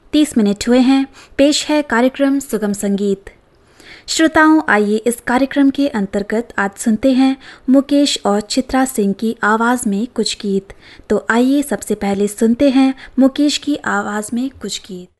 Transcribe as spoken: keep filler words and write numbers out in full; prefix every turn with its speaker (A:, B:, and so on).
A: तीस मिनट हुए हैं। पेश है कार्यक्रम सुगम संगीत। श्रोताओं, आइए इस कार्यक्रम के अंतर्गत आज सुनते हैं मुकेश और चित्रा सिंह की आवाज़ में कुछ गीत। तो आइए सबसे पहले सुनते हैं मुकेश की आवाज़ में कुछ गीत।